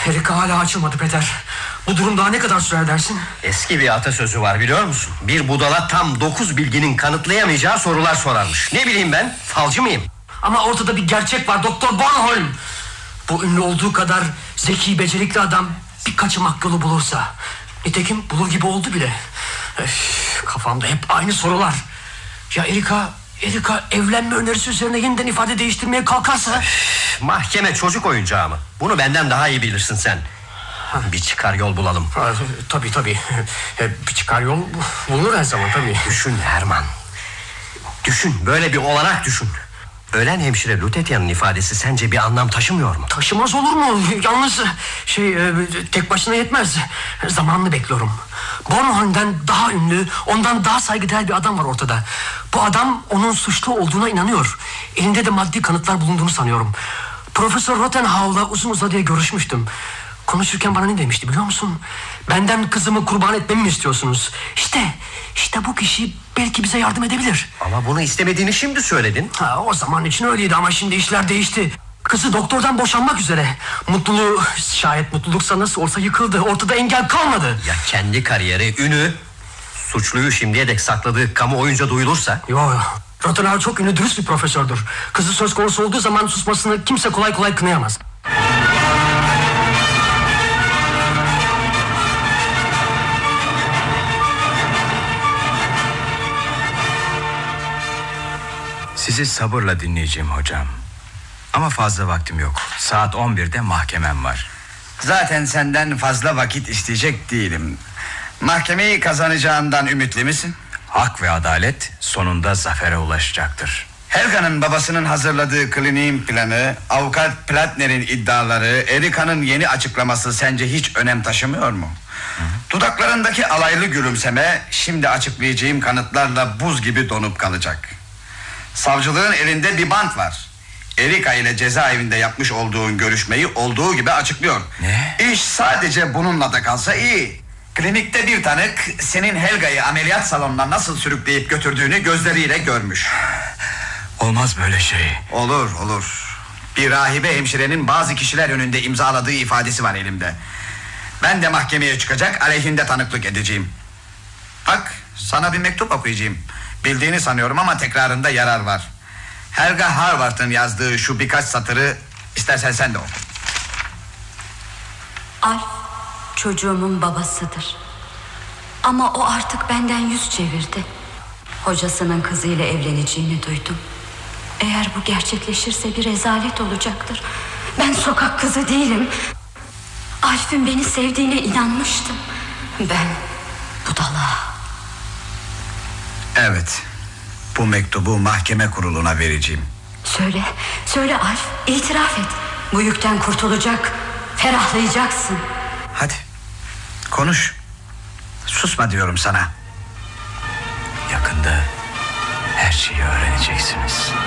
Erika hala açılmadı Peter. Bu durum daha ne kadar sürer dersin? Eski bir atasözü var, biliyor musun? Bir budala tam 9 bilginin kanıtlayamayacağı sorular sorarmış. Ne bileyim ben, falcı mıyım? Ama ortada bir gerçek var Doktor Bornholm. Bu ünlü olduğu kadar zeki, becerikli adam bir kaçamak yolu bulursa... Nitekim bulur gibi oldu bile. Kafamda hep aynı sorular. Ya Erika evlenme önerisi üzerine yeniden ifade değiştirmeye kalkarsa... Mahkeme çocuk oyuncağı mı? Bunu benden daha iyi bilirsin sen. Bir çıkar yol bulalım. Tabii. Bir çıkar yol bulunur her zaman tabii. Düşün Herman. Düşün, böyle bir olanak düşün. Ölen hemşire Lutetya'nın ifadesi sence bir anlam taşımıyor mu? Taşımaz olur mu? Yalnız tek başına yetmez. Zamanını bekliyorum. Bornholm'den daha ünlü, ondan daha saygıdeğer bir adam var ortada. Bu adam onun suçlu olduğuna inanıyor. Elinde de maddi kanıtlar bulunduğunu sanıyorum. Profesör Rothenhau'la uzun uzadıya görüşmüştüm. Konuşurken bana ne demişti biliyor musun? Benden kızımı kurban etmemi mi istiyorsunuz? İşte bu kişi belki bize yardım edebilir. Ama bunu istemediğini şimdi söyledin. O zaman için öyleydi ama şimdi işler değişti. Kızı doktordan boşanmak üzere. Şayet mutluluksa nasıl olsa yıkıldı. Ortada engel kalmadı. Ya kendi kariyeri, ünü, suçluyu şimdiye dek sakladığı kamuoyunca duyulursa? Yok. Rothenhauer çok ünlü, dürüst bir profesördür. Kızı söz konusu olduğu zaman susmasını kimse kolay kolay kınayamaz. Sizi sabırla dinleyeceğim hocam. Ama fazla vaktim yok. Saat 11'de mahkemem var. Zaten senden fazla vakit isteyecek değilim. Mahkemeyi kazanacağından ümitli misin? Hak ve adalet sonunda zafere ulaşacaktır. Helga'nın babasının hazırladığı kliniğin planı, avukat Platner'in iddiaları, Erika'nın yeni açıklaması sence hiç önem taşımıyor mu? Dudaklarındaki alaylı gülümseme şimdi açıklayacağım kanıtlarla buz gibi donup kalacak. Savcılığın elinde bir bant var. Erika ile cezaevinde yapmış olduğun görüşmeyi olduğu gibi açıklıyor. Ne? İş sadece bununla da kalsa iyi. Klinikte bir tanık senin Helga'yı ameliyat salonuna nasıl sürükleyip götürdüğünü gözleriyle görmüş. Olmaz böyle şey. Olur. Bir rahibe hemşirenin bazı kişiler önünde imzaladığı ifadesi var elimde. Ben de mahkemeye çıkacak, aleyhinde tanıklık edeceğim. Bak, sana bir mektup okuyacağım. Bildiğini sanıyorum ama tekrarında yarar var. Helga Harvard'ın yazdığı şu birkaç satırı istersen sen de oku. Alf çocuğumun babasıdır. Ama o artık benden yüz çevirdi. Hocasının kızıyla evleneceğini duydum. Eğer bu gerçekleşirse bir rezalet olacaktır. Ben sokak kızı değilim. Alf'in beni sevdiğine inanmıştım. Ben budala. Evet, bu mektubu mahkeme kuruluna vereceğim. Söyle Alf, itiraf et. Bu yükten kurtulacak, ferahlayacaksın. Hadi, konuş. Susma diyorum sana. Yakında her şeyi öğreneceksiniz.